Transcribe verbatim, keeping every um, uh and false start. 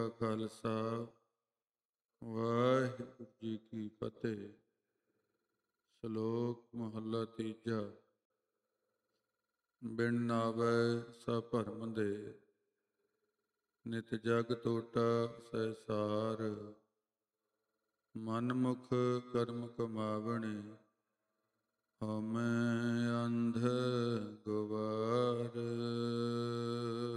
ਕਾ ਖਾਲਸਾ ਵਾਹਿਗੁਰੂ ਜੀ ਕੀ ਫਤਿਹ। ਸ਼ਲੋਕ ਮਹੱਲਾ ਤੀਜਾ। ਬਿਨ ਨਾਵੈ ਸਭ ਭਰਮ ਦੇ, ਨਿਤ ਜਗ ਟੋਟਾ ਸਹਿਸਾਰ। ਮਨ ਮੁਖ ਕਰਮ ਕਮਾਵਣੇ, ਹਉਮੈ ਅੰਧ ਗਵਾਰ।